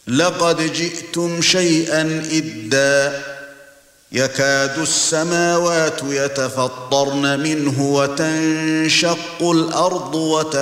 لقد جئتم شيئا إدا يكاد السماوات يتفطرن منه وتنشق الأرض